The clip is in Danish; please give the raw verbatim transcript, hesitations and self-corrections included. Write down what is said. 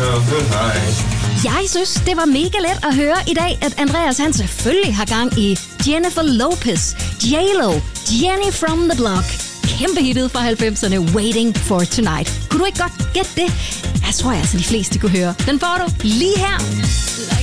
Jeg synes, det var mega let at høre i dag, at Andreas han selvfølgelig har gang i Jennifer Lopez, J-Lo, Jenny from the Block. Kæmpe hittet fra halvfemserne, Waiting for Tonight. Kunne du ikke godt gætte det? Jeg tror altså, de fleste kunne høre. Den får du lige her.